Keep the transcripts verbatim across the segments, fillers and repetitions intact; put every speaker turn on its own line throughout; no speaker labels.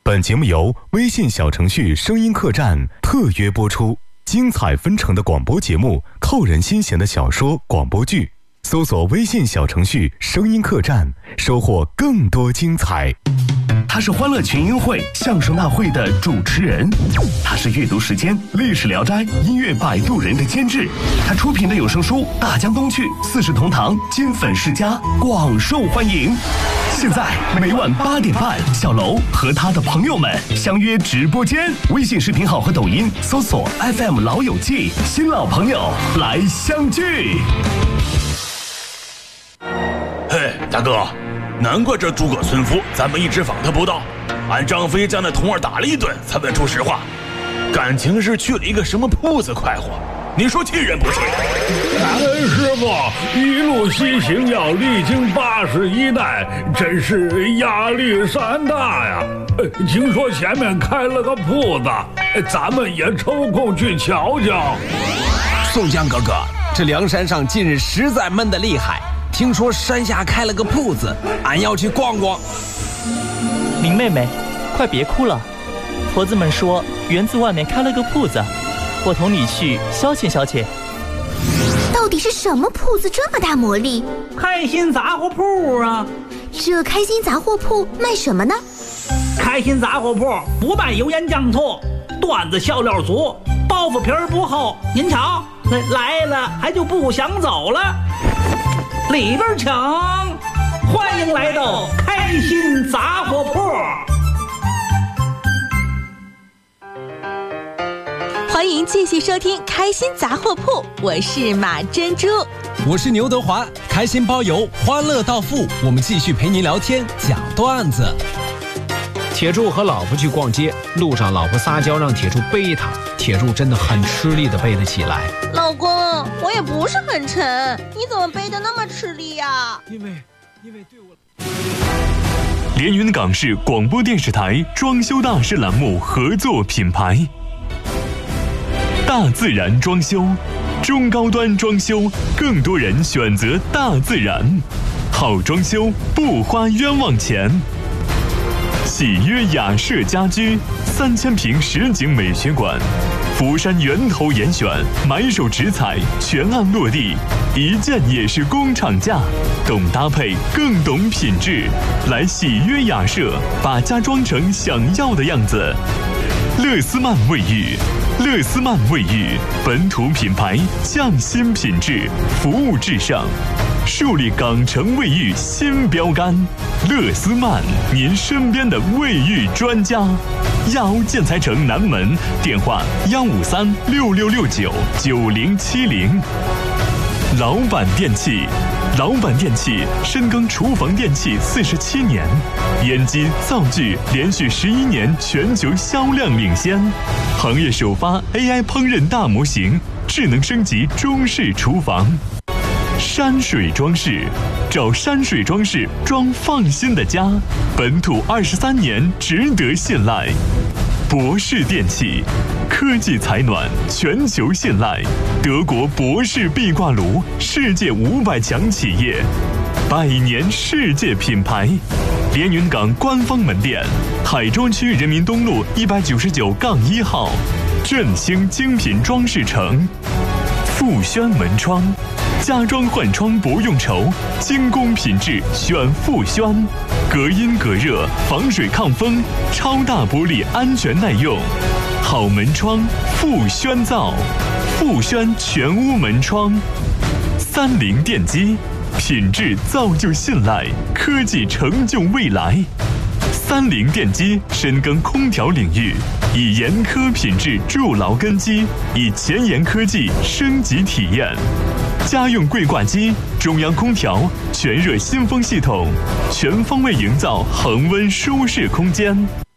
本节目由微信小程序声音客栈特约播出，精彩纷呈的广播节目，扣人心弦的小说广播剧，搜索微信小程序声音客栈，收获更多精彩。
他是欢乐群英会相声大会的主持人，他是阅读时间历史聊斋音乐摆渡人的监制，他出品的有声书《大江东去》《四世同堂》《金粉世家》广受欢迎。现在每晚八点半，小楼和他的朋友们相约直播间，微信视频号和抖音搜索 F M 老友记，新老朋友来相聚。
嘿，大哥，难怪这诸葛村夫咱们一直访他不到，俺张飞将那童儿打了一顿才问出实话，感情是去了一个什么铺子快活，你说气人不气？
俺师傅一路西行要历经八十一代，真是压力山大呀。听说前面开了个铺子，咱们也抽空去瞧瞧。
宋江哥哥，这梁山上近日实在闷得厉害，听说山下开了个铺子，俺要去逛逛。
林妹妹，快别哭了，婆子们说园子外面开了个铺子，我同你去消遣消遣。
到底是什么铺子这么大魔力？
开心杂货铺啊！
这开心杂货铺卖什么呢？
开心杂货铺不卖油盐酱醋，段子笑料足，包袱皮儿不厚。您瞧，来了还就不想走了。里边请，欢迎来到开心杂货铺。
欢迎继续收听开心杂货铺，我是马珍珠，
我是牛德华，开心包邮，欢乐到付，我们继续陪您聊天讲段子。
铁柱和老婆去逛街，路上老婆撒娇让铁柱背她，铁柱真的很吃力的背了起来。
老公，我也不是很沉，你怎么背得那么吃力呀？
因为因为对我
连云港市广播电视台装修大师栏目合作品牌，大自然装修，中高端装修，更多人选择大自然，好装修不花冤枉钱。喜约雅舍家居三千平实景美学馆，福山源头严选，买手直采，全案落地，一件也是工厂价，懂搭配更懂品质，来喜约雅舍，把家装成想要的样子。乐思曼卫浴，乐思曼卫浴本土品牌，匠心品质，服务至上，树立港城卫浴新标杆。乐思曼，您身边的卫浴专家。亚欧建材城南门，电话幺五三六六六九九零七零。老板电器，老板电器深耕厨房电器四十七年，烟机灶具连续十一年全球销量领先，行业首发 A I 烹饪大模型，智能升级中式厨房。山水装饰，找山水装饰装放心的家，本土二十三年，值得信赖。博士电器，科技采暖，全球信赖，德国博士壁挂炉，世界五百强企业，百年世界品牌。连云港官方门店，海珠区人民东路一百九十九杠一号，振兴精品装饰城。富轩门窗，家装换窗不用愁，精工品质选富轩，隔音隔热，防水抗风，超大玻璃安全耐用，好门窗富轩造，富轩全屋门窗。三菱电机，品质造就信赖，科技成就未来。三菱电机深耕空调领域，以严苛品质筑牢根基，以前沿科技升级体验。家用柜挂机、中央空调、全热新风系统，全方位营造恒温舒适空间。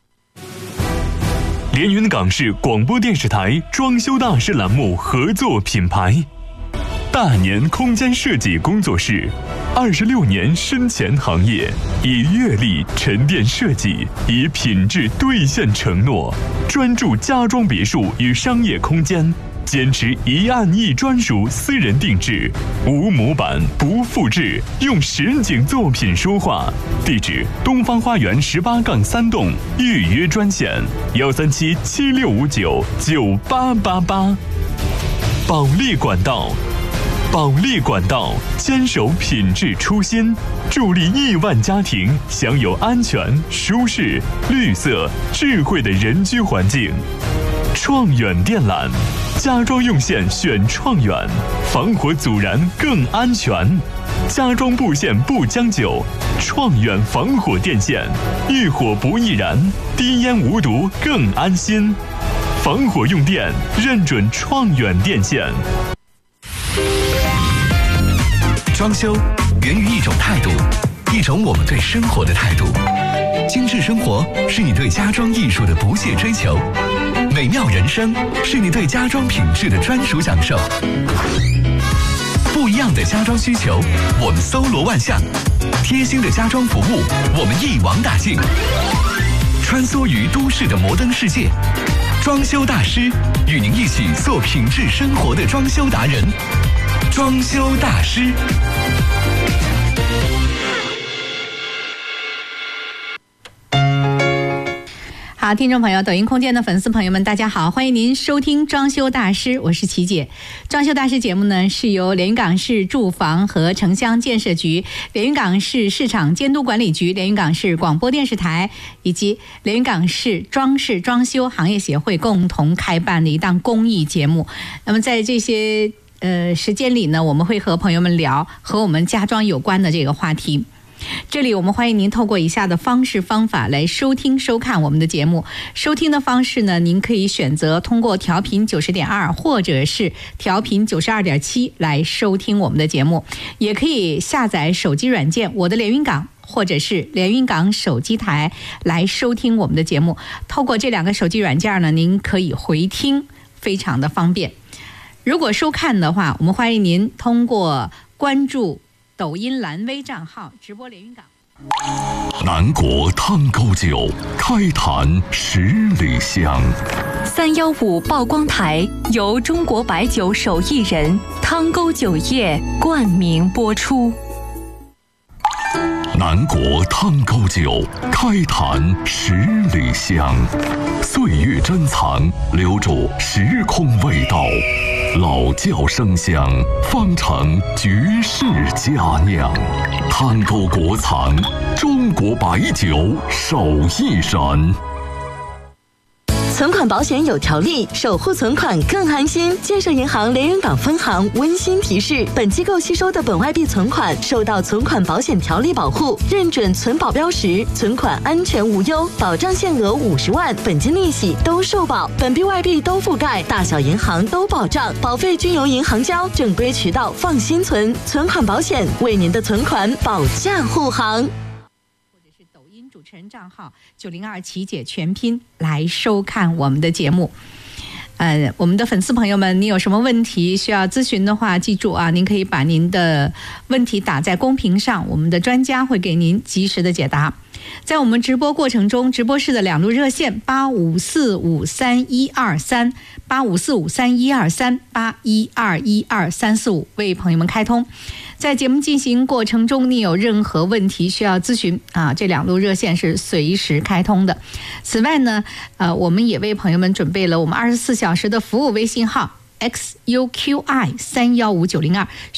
连云港市广播电视台装修大师栏目合作品牌，大年空间设计工作室，二十六年深潜行业，以阅历沉淀设计，以品质兑现承诺，专注家装别墅与商业空间， 坚持一案一专属私人定制，无模板不复制，用实景作品说话。地址：东方花园十八杠三栋，预约专线：幺三七七六五九九八八八。保利管道，保利管道坚守品质初心，助力亿万家庭享有安全、舒适、绿色、智慧的人居环境。创远电缆，家装用线选创远，防火阻燃更安全。家装布线不将就，创远防火电线，遇火不易燃，低烟无毒更安心。防火用电认准创远电线。
装修源于一种态度，一种我们对生活的态度。精致生活是你对家装艺术的不懈追求，美妙人生是你对家装品质的专属享受。不一样的家装需求，我们搜罗万象；贴心的家装服务，我们一网打尽。穿梭于都市的摩登世界，装修大师与您一起做品质生活的装修达人。装修大师。
好，听众朋友，抖音空间的粉丝朋友们，大家好，欢迎您收听装修大师，我是琪姐。装修大师节目呢，是由连云港市住房和城乡建设局、连云港市市场监督管理局、连云港市广播电视台以及连云港市装饰装修行业协会共同开办的一档公益节目。那么在这些呃时间里呢，我们会和朋友们聊和我们家装有关的这个话题。这里我们欢迎您透过以下的方式方法来收听收看我们的节目。收听的方式呢，您可以选择通过调频九十点二或者是调频九十二点七来收听我们的节目，也可以下载手机软件我的连云港或者是连云港手机台来收听我们的节目。透过这两个手机软件呢，您可以回听，非常的方便。如果收看的话，我们欢迎您通过关注抖音蓝微账号直播连云港。
南国汤沟酒，开坛十里香。
三幺五曝光台由中国白酒手艺人汤沟酒业冠名播出。
南国汤沟酒，开坛十里香。岁月珍藏，留住时空味道。老窖生香，方成绝世佳酿。汤沟国藏，中国白酒手艺人。
存款保险有条例，守护存款更安心。建设银行连云港分行温馨提示：本机构吸收的本外币存款受到存款保险条例保护，认准存保标识，存款安全无忧，保障限额五十万，本金利息都受保，本币外币都覆盖，大小银行都保障，保费均由银行交，正规渠道放心存。存款保险为您的存款保驾护航。
主持人账号九零二琪姐全拼来收看我们的节目。呃，我们的粉丝朋友们，你有什么问题需要咨询的话，记住啊，您可以把您的问题打在公屏上，我们的专家会给您及时的解答。在我们直播过程中，直播室的两路热线八五四五三一二三、八五四五三一二三、八一二一二三四五为朋友们开通。在节目进行过程中，你有任何问题需要咨询啊，这两路热线是随时开通的。此外呢，呃，我们也为朋友们准备了我们二十四小时的服务微信号 X U Q I 三幺五九零二。